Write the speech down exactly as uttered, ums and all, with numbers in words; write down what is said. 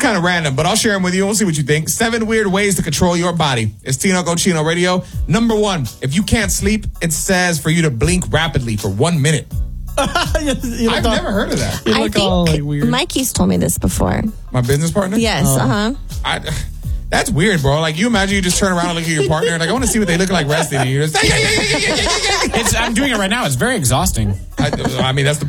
kind of random, but I'll share them with you. We'll see what you think. Seven weird ways to control your body. It's Tino Cochino Radio. Number one, if you can't sleep, it says for you to blink rapidly for one minute. you, you I've all, never heard of that. You I look all, like, think weird. Mikey's told me this before. My business partner? Yes, Oh. uh-huh. I, that's weird, bro. Like, you imagine you just turn around and look at your partner. Like, I want to see what they look like resting. And you're just, It's, I'm doing it right now. It's very exhausting. I, I mean, that's the